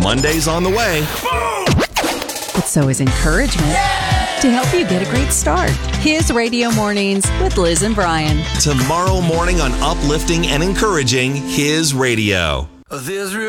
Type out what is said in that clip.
Monday's on the way. But so is encouragement to help you get a great start. His Radio Mornings with Liz and Brian. Tomorrow morning on Uplifting and Encouraging His Radio.